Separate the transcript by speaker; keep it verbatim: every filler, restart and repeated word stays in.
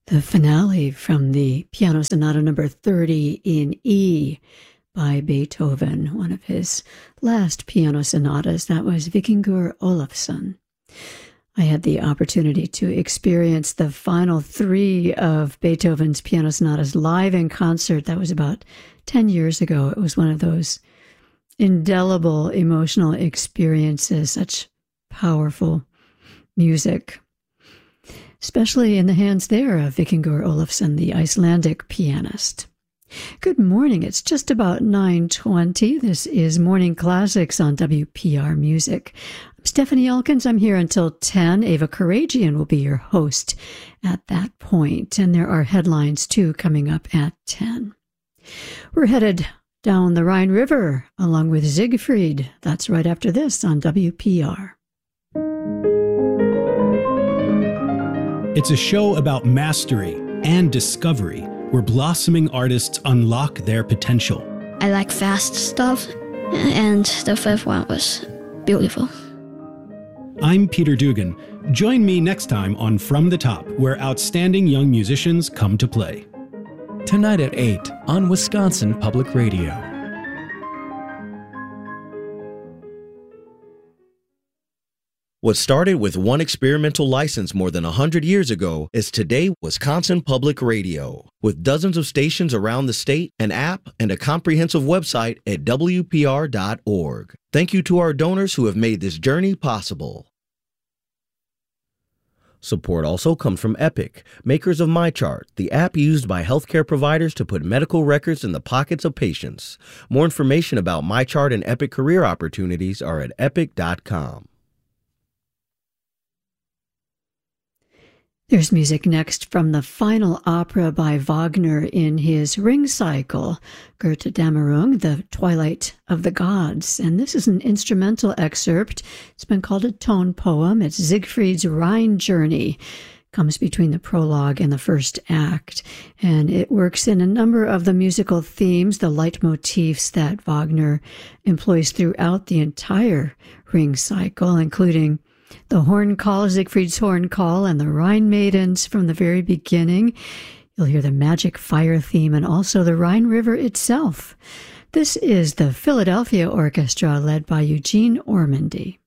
Speaker 1: The finale from the Piano Sonata number thirty in E by Beethoven, one of his last piano sonatas. That was Vikingur Olafsson. I had the opportunity to experience the final three of Beethoven's piano sonatas live in concert. That was about ten years ago. It was one of those indelible emotional experiences, such powerful music, especially in the hands there of Vikingur Olafsson, the Icelandic pianist. Good morning. It's just about nine twenty. This is Morning Classics on W P R Music. I'm Stephanie Elkins. I'm here until ten. Ava Karagian will be your host at that point. And there are headlines, too, coming up at ten. We're headed down the Rhine River along with Siegfried. That's right after this on W P R.
Speaker 2: It's a show about mastery and discovery, where blossoming artists unlock their potential.
Speaker 3: I like fast stuff, and the fifth one was beautiful.
Speaker 2: I'm Peter Dugan. Join me next time on From the Top, where outstanding young musicians come to play.
Speaker 4: Tonight at eight on Wisconsin Public Radio.
Speaker 5: What started with one experimental license more than one hundred years ago is today Wisconsin Public Radio. With dozens of stations around the state, an app, and a comprehensive website at W P R dot org. Thank you to our donors who have made this journey possible. Support also comes from Epic, makers of MyChart, the app used by healthcare providers to put medical records in the pockets of patients. More information about MyChart and Epic career opportunities are at epic dot com.
Speaker 1: There's music next from the final opera by Wagner in his Ring Cycle, Götterdämmerung, the Twilight of the Gods. And this is an instrumental excerpt. It's been called a tone poem. It's Siegfried's Rhine Journey. Comes between the prologue and the first act. And it works in a number of the musical themes, the leitmotifs that Wagner employs throughout the entire Ring Cycle, including the horn call, Siegfried's horn call, and the Rhine Maidens from the very beginning. You'll hear the magic fire theme and also the Rhine River itself. This is the Philadelphia Orchestra led by Eugene Ormandy.